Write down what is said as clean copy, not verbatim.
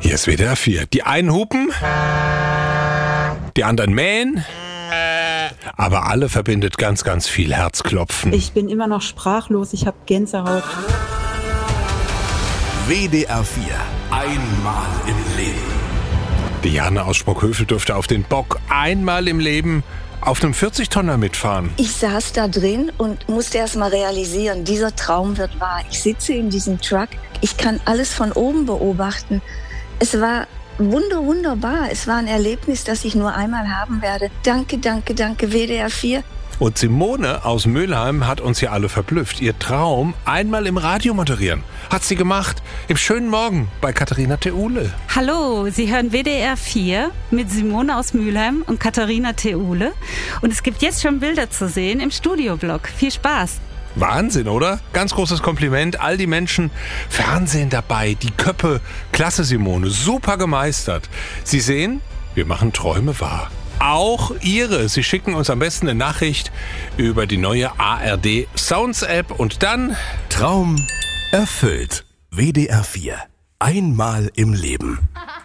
Hier ist WDR 4. Die einen hupen, die anderen mähen, aber alle verbindet ganz, ganz viel Herzklopfen. Ich bin immer noch sprachlos, ich habe Gänsehaut. WDR 4. Einmal im Leben. Diane aus Sprockhövel durfte auf den Bock einmal im Leben auf einem 40-Tonner mitfahren. Ich saß da drin und musste erst mal realisieren, dieser Traum wird wahr. Ich sitze in diesem Truck, ich kann alles von oben beobachten. Es war wunderbar. Es war ein Erlebnis, das ich nur einmal haben werde. Danke, WDR 4. Und Simone aus Mülheim hat uns ja alle verblüfft. Ihr Traum, einmal im Radio moderieren, hat sie gemacht im schönen Morgen bei Katharina Theule. Hallo, Sie hören WDR 4 mit Simone aus Mülheim und Katharina Theule. Und es gibt jetzt schon Bilder zu sehen im Studioblog. Viel Spaß. Wahnsinn, oder? Ganz großes Kompliment. All die Menschen, Fernsehen dabei, die Köppe. Klasse, Simone, super gemeistert. Sie sehen, wir machen Träume wahr. Auch Ihre. Sie schicken uns am besten eine Nachricht über die neue ARD Sounds App und dann Traum erfüllt. WDR 4. Einmal im Leben.